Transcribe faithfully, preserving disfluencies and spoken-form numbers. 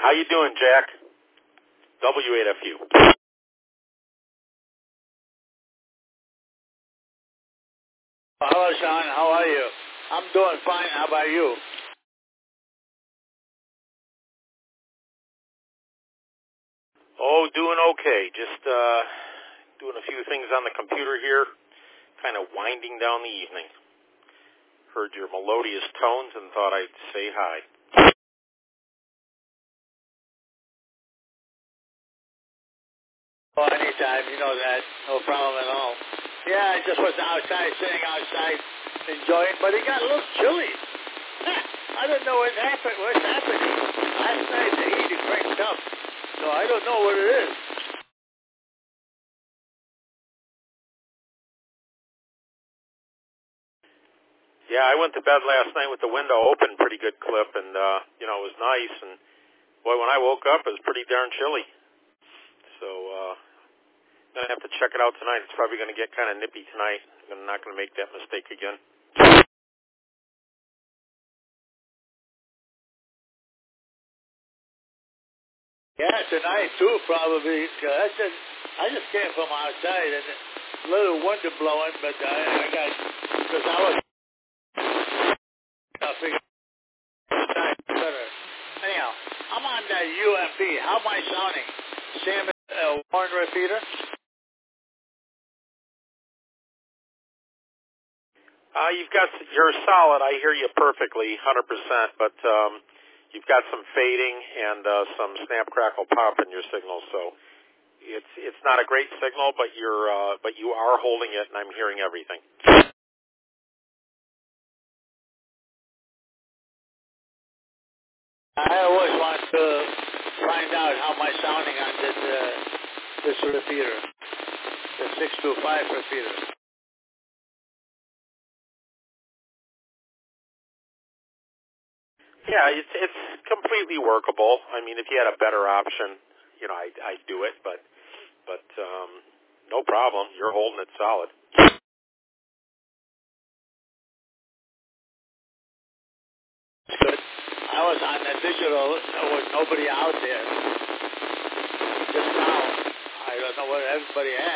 How you doing, Jack? W eight F U. Hello, Sean. How are you? I'm doing fine. How about you? Oh, doing okay. Just uh, doing a few things on the computer here, kind of winding down the evening. Heard your melodious tones and thought I'd say hi. Oh, anytime. You know that. No problem at all. Yeah, I just was outside, sitting outside, enjoying, but it got a little chilly. I don't know what happened. What's happening? Last night the heat it cranked up, so I don't know what it is. Yeah, I went to bed last night with the window open, pretty good clip, and uh, you know it was nice. And boy, when I woke up, it was pretty darn chilly. So uh, I'm gonna have to check it out tonight. It's probably gonna get kind of nippy tonight. I'm not gonna make that mistake again. Yeah, tonight too, probably. Uh, I just, I just came from outside and a little wind blowing, but I, I got because I was. I figured better. Anyhow, I'm on that U M P. How am I sounding? Same as uh, Warren repeater? Uh, you've got you're solid. I hear you perfectly, one hundred percent. But um, you've got some fading and uh, some snap, crackle, pop in your signal. So it's it's not a great signal, but you're uh, but you are holding it, and I'm hearing everything. I always want to find out how am I sounding on this uh, this repeater, the six two five repeater. Yeah, it's it's completely workable. I mean, if you had a better option, you know, I'd, I'd do it. But but um, no problem. You're holding it solid. Good. I was on the digital. There was nobody out there. Just now, I don't know what everybody had.